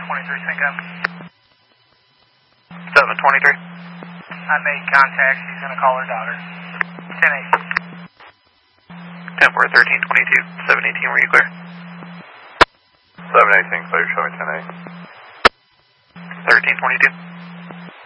23 Cinco. 723. I made contact. She's going to call her daughter. 10-8. 10-4, 1322. 718, were you clear? 718, clear, show me 10-8. 1322.